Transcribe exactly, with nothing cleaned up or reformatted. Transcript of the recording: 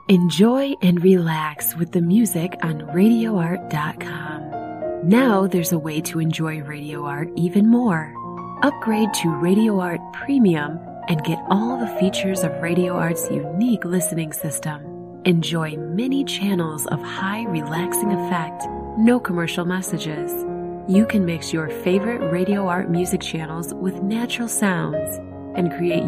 Enjoy and relax with the music on radio art dot com. Now there's a way to enjoy Radio Art even more. Upgrade to Radio Art Premium and get all the features of Radio Art's unique listening system. Enjoy many channels of high relaxing effect, no commercial messages. You can mix your favorite Radio Art music channels with natural sounds and create